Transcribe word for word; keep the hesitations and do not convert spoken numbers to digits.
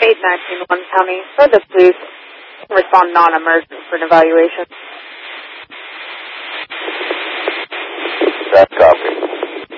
eight nineteen one County for the police. Respond non-emergent for an evaluation.